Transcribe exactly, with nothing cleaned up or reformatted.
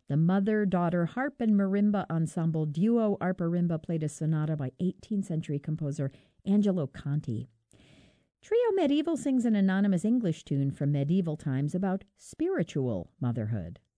The mother-daughter harp and marimba ensemble duo Arparimba played a sonata by eighteenth century composer Angelo Conti. Trio Medieval sings an anonymous English tune from medieval times about spiritual motherhood.